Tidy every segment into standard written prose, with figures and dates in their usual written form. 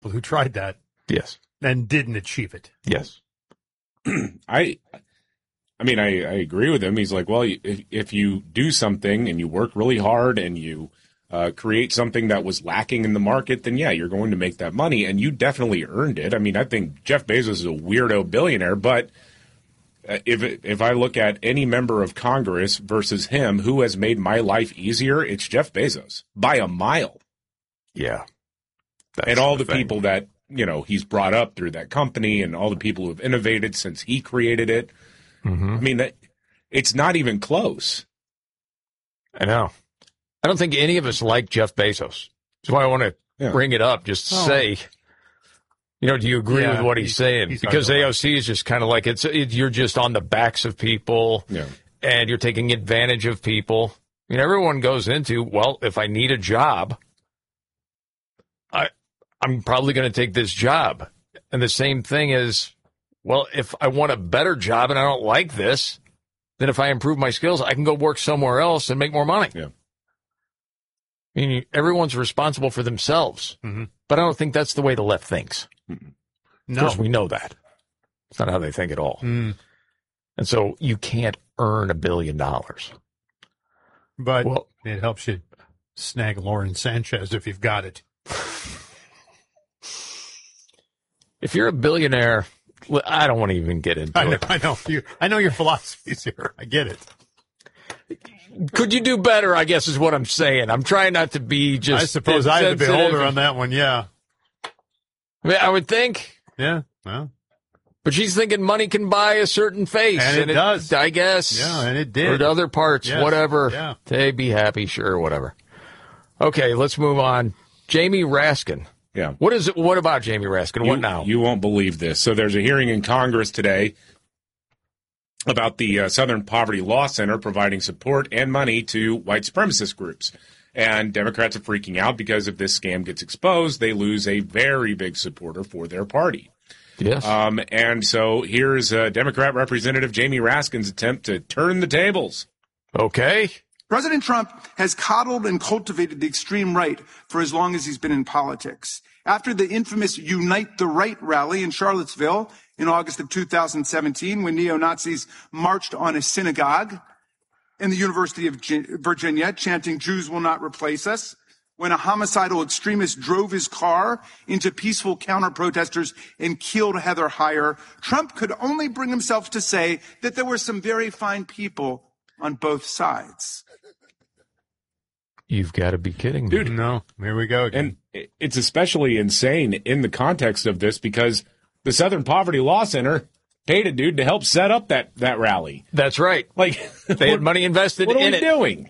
who tried that Yes. and didn't achieve it. Yes. I mean, I agree with him. He's like, well, if you do something and you work really hard and you create something that was lacking in the market, then yeah, you're going to make that money, and you definitely earned it. I mean, I think Jeff Bezos is a weirdo billionaire, but if I look at any member of Congress versus him, who has made my life easier, it's Jeff Bezos by a mile. Yeah. And all the people that, you know, he's brought up through that company and all the people who have innovated since he created it. Mm-hmm. I mean, it's not even close. I know. I don't think any of us like Jeff Bezos. That's why I want to bring it up, just to say, you know, do you agree with what he's saying? Because AOC is just kind of like, you're just on the backs of people, and you're taking advantage of people. I mean, everyone goes into, well, if I need a job, I'm probably going to take this job. And the same thing is, well, if I want a better job and I don't like this, then if I improve my skills, I can go work somewhere else and make more money. Yeah. I mean, everyone's responsible for themselves. Mm-hmm. But I don't think that's the way the left thinks. No. Of course, we know that. It's not how they think at all. Mm. And so you can't earn $1 billion. But it helps you snag Lauren Sanchez if you've got it. If you're a billionaire, I don't want to even get into it. I know your philosophies here. I get it. Could you do better, I guess is what I'm saying. I'm trying not to be just... I suppose I have the beholder on that one, yeah. I mean, I would think. Yeah, well. But she's thinking money can buy a certain face. And it does. I guess. Yeah, and it did. Or other parts, whatever. Yeah. They be happy, sure, whatever. Okay, let's move on. Jamie Raskin. Yeah. What about Jamie Raskin? What now? You won't believe this. So there's a hearing in Congress today about the Southern Poverty Law Center providing support and money to white supremacist groups. And Democrats are freaking out because if this scam gets exposed, they lose a very big supporter for their party. Yes. And so here's Democrat Representative Jamie Raskin's attempt to turn the tables. Okay. President Trump has coddled and cultivated the extreme right for as long as he's been in politics. After the infamous Unite the Right rally in Charlottesville in August of 2017, when neo-Nazis marched on a synagogue in the University of Virginia, chanting, "Jews will not replace us," when a homicidal extremist drove his car into peaceful counter-protesters and killed Heather Heyer, Trump could only bring himself to say that there were some very fine people on both sides. You've got to be kidding me. Dude, no, here we go again. And it's especially insane in the context of this because the Southern Poverty Law Center paid a dude to help set up that rally. That's right. Like they had money invested in it. What are we doing?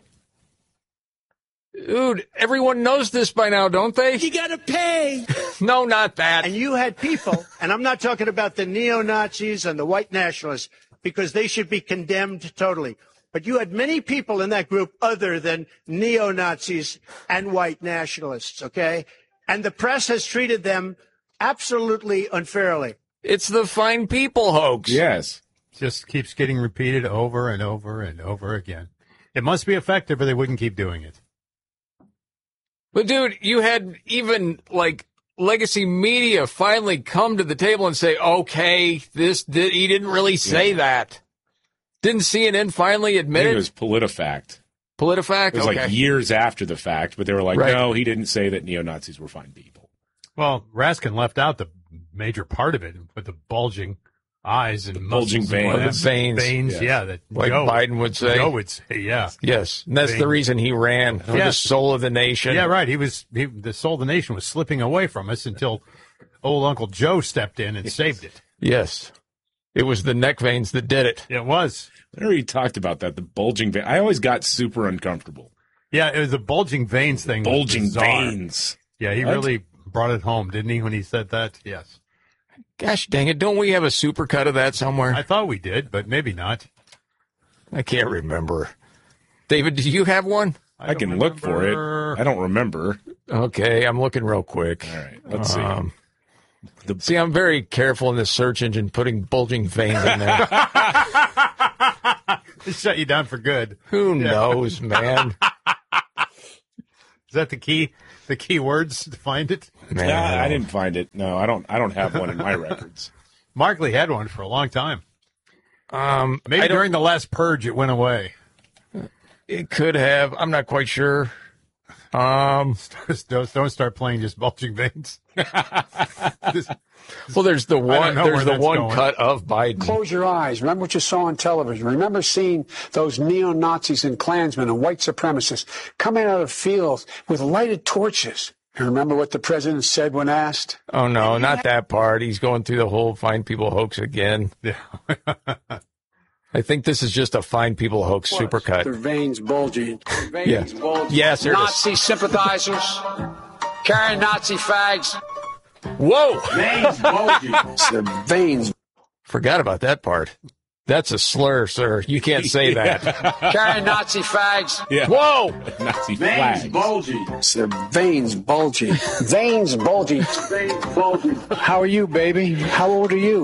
Dude, everyone knows this by now, don't they? You got to pay. No, not that. And you had people, and I'm not talking about the neo-Nazis and the white nationalists, because they should be condemned totally. But you had many people in that group other than neo-Nazis and white nationalists, okay? And the press has treated them absolutely unfairly. It's the fine people hoax. Yes. Just keeps getting repeated over and over and over again. It must be effective or they wouldn't keep doing it. But, dude, you had even, like, legacy media finally come to the table and say, okay, he didn't really say that. Didn't CNN finally admit it? It was PolitiFact. PolitiFact? It was like years after the fact, but they were like, no, he didn't say that neo-Nazis were fine people. Well, Raskin left out the major part of it with the bulging eyes and bulging veins. Veins, yeah. That like Biden would say. Joe would say, yeah. Yes, and that's the reason he ran for the soul of the nation. Yeah, right. The soul of the nation was slipping away from us until old Uncle Joe stepped in and saved it. Yes. It was the neck veins that did it. It was. Whenever he talked about that, the bulging veins, I always got super uncomfortable. Yeah, it was the bulging veins thing. Bulging veins. Yeah, he really brought it home, didn't he, when he said that? Yes. Gosh dang it, don't we have a supercut of that somewhere? I thought we did, but maybe not. I can't remember. David, do you have one? I can look for it. I don't remember. Okay, I'm looking real quick. All right, let's see. See, I'm very careful in the search engine putting bulging veins in there. It shut you down for good. Who knows, man? Is that the key? the key words to find it? Man, I didn't find it. No, I don't have one in my records. Markley had one for a long time. Maybe I don't- during the last purge it went away. It could have. I'm not quite sure. Don't start playing just bulging veins. Well, there's the one. know There's where the that's one going. cut of Biden. Close your eyes. Remember what you saw on television. Remember seeing those neo-Nazis and Klansmen and white supremacists coming out of fields with lighted torches. And remember what the president said when asked? Oh no, not that part. He's going through the whole "find people" hoax again. Yeah. I think this is just a "find people" hoax supercut. Their veins bulging. Their veins bulging. Yes, there it is. Nazi sympathizers carrying Nazi fags. Whoa! Veins bulging. Their veins Forgot about that part. That's a slur, sir. You can't say that. carrying Nazi fags. Yeah. Whoa! Nazi flags. Bulging. Their veins bulging. Veins bulging. Veins bulging. How are you, baby? How old are you?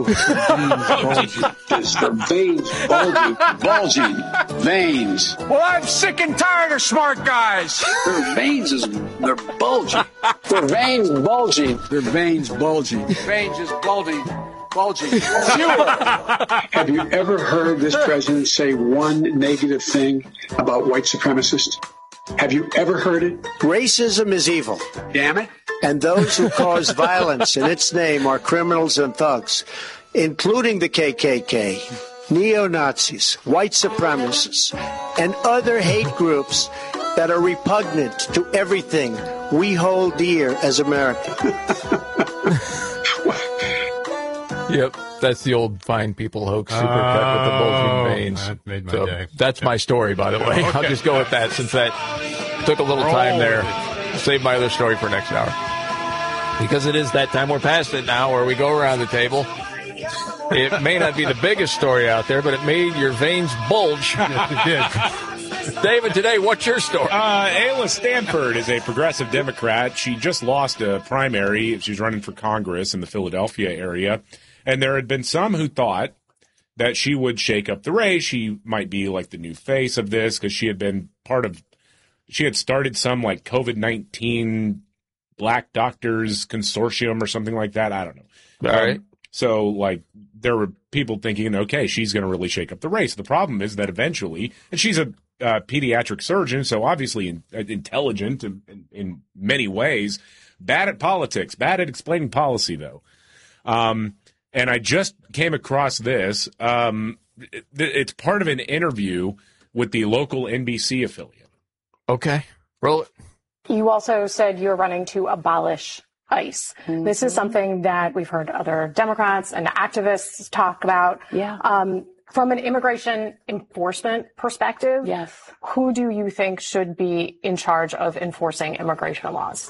Their veins bulging. Bulging. Veins. Well, I'm sick and tired of smart guys. Their veins they're bulging. Their veins bulging. Their veins bulging. Veins is bulging. Bulging. Have you ever heard this president say one negative thing about white supremacists? Have you ever heard it? Racism is evil, Damn it. and those who cause violence in its name are criminals and thugs, including the KKK, neo-Nazis, white supremacists, and other hate groups that are repugnant to everything we hold dear as Americans. Yep, that's the old "find people" hoax supercut with the bulging veins. That made my So day. that's my story, by the way. I'll just go with that since that took a little time there. Save my other story for next hour. Because it is that time. We're past it now where we go around the table. It may not be the biggest story out there, but it made your veins bulge. It did. David, today, what's your story? Ayla Stanford is a progressive Democrat. She just lost a primary. She's running for Congress in the Philadelphia area. And there had been some who thought that she would shake up the race. She might be like the new face of this because she had been she had started some like COVID-19 Black Doctors Consortium or something like that. I don't know. All right. So, like, there were people thinking, okay, she's going to really shake up the race. The problem is that eventually, and she's a pediatric surgeon, so obviously intelligent in many ways, bad at politics, bad at explaining policy, though. And I just came across this. It's part of an interview with the local NBC affiliate. Okay. Roll it. You also said you're running to abolish ICE. Mm-hmm. This is something that we've heard other Democrats and activists talk about. Yeah. From an immigration enforcement perspective, Yes. who do you think should be in charge of enforcing immigration laws?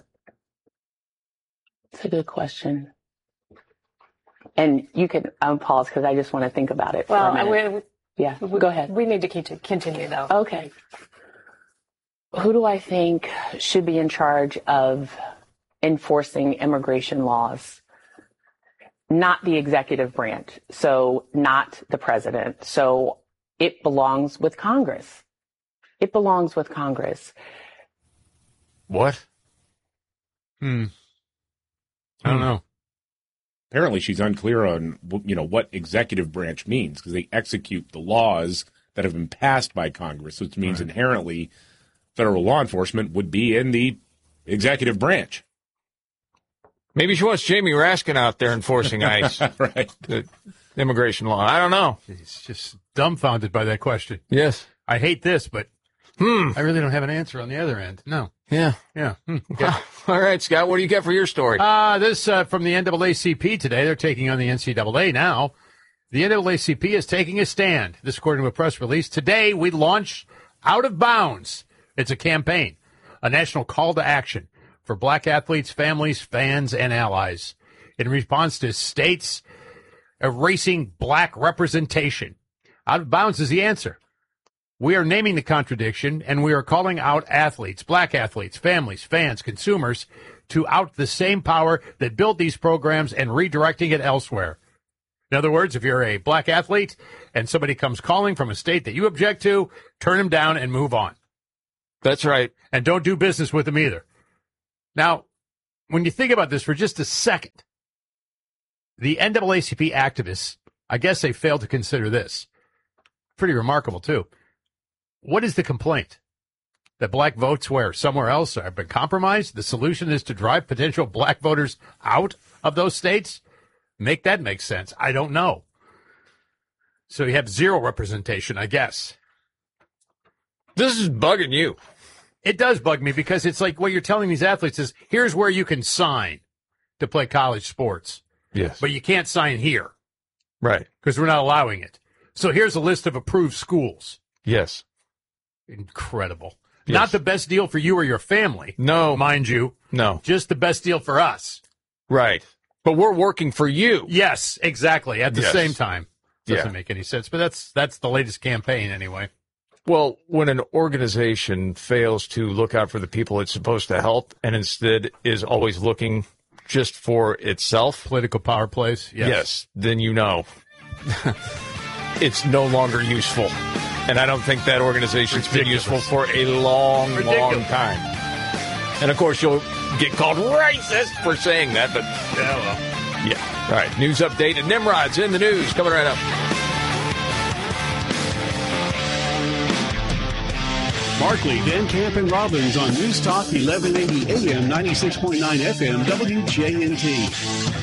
It's a good question. And you can pause because I just want to think about it for a minute. Yeah, go ahead. We need to continue, though. Okay. Who do I think should be in charge of enforcing immigration laws? Not the executive branch, so not the president. So it belongs with Congress. It belongs with Congress. What? I don't know. Apparently, she's unclear on what executive branch means because they execute the laws that have been passed by Congress, which means inherently federal law enforcement would be in the executive branch. Maybe she wants Jamie Raskin out there enforcing ICE, Right. the immigration law. I don't know. He's just dumbfounded by that question. Yes. I hate this, but I really don't have an answer on the other end. No. Yeah. Yeah. Okay. All right, Scott, what do you got for your story? This from the NAACP today. They're taking on the NCAA now. The NAACP is taking a stand. This according to a press release. Today, we launch Out of Bounds. It's a campaign, a national call to action for black athletes, families, fans, and allies in response to states erasing black representation. Out of Bounds is the answer. We are naming the contradiction, and we are calling out athletes, black athletes, families, fans, consumers, to out the same power that built these programs and redirecting it elsewhere. In other words, if you're a black athlete and somebody comes calling from a state that you object to, turn them down and move on. That's right. And don't do business with them either. Now, when you think about this for just a second, the NAACP activists, I guess they failed to consider this. Pretty remarkable, too. What is the complaint? That black votes where? Somewhere else have been compromised? The solution is to drive potential black voters out of those states? Make that make sense. I don't know. So you have zero representation, I guess. This is bugging you. It does bug me because it's like what you're telling these athletes is here's where you can sign to play college sports. Yes. But you can't sign here. Right. Because we're not allowing it. So here's a list of approved schools. Yes. Incredible. Yes. Not the best deal for you or your family. No. Mind you. No. Just the best deal for us. Right. But we're working for you. Yes, exactly. At the same time. Doesn't Yeah. make any sense. But that's the latest campaign anyway. Well, when an organization fails to look out for the people it's supposed to help and instead is always looking just for itself. Political power plays. Yes. Then you know it's no longer useful. And I don't think that organization's been useful for a long, long time. And, of course, you'll get called racist for saying that, but yeah. All right, news update and Nimrod's in the news coming right up. Barkley, Van Camp, and Robbins on News Talk 1180 AM, 96.9 FM, WJNT.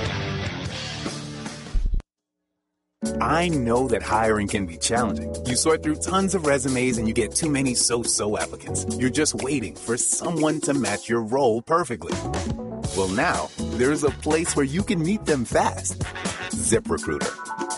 I know that hiring can be challenging. You sort through tons of resumes and you get too many so-so applicants. You're just waiting for someone to match your role perfectly. Well, now, there's a place where you can meet them fast. ZipRecruiter.